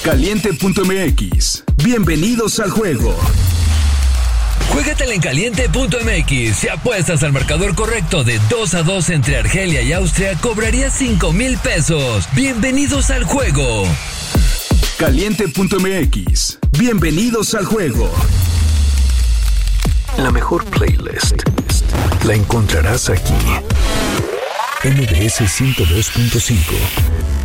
Caliente.mx. Bienvenidos al juego. Juégatela en Caliente.mx. Si apuestas al marcador correcto de 2-2 entre Argelia y Austria, cobrarías 5,000 pesos. Bienvenidos al juego. Caliente.mx. Bienvenidos al juego. La mejor playlist la encontrarás aquí. MBS 102.5.